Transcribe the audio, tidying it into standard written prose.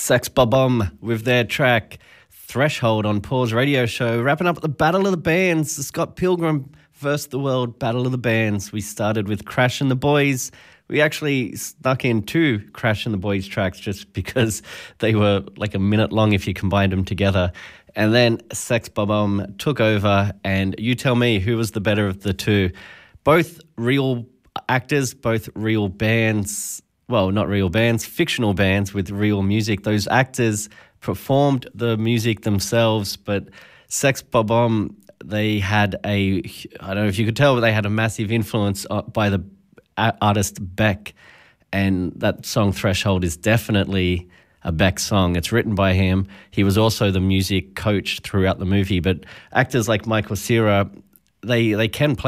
Sex Bob-omb with their track Threshold on Paul's radio show. Wrapping up the Battle of the Bands, the Scott Pilgrim vs. the World Battle of the Bands. We started with Crash and the Boys. We actually snuck in two Crash and the Boys tracks just because they were like a minute long if you combined them together. And then Sex Bob-omb took over, and you tell me who was the better of the two. Both real actors, both real bands. Well, not real bands, fictional bands with real music. Those actors performed the music themselves, but Sex Bob-omb, they had I don't know if you could tell, but they had a massive influence by the artist Beck, and that song Threshold is definitely a Beck song. It's written by him. He was also the music coach throughout the movie, but actors like Michael Cera, they can play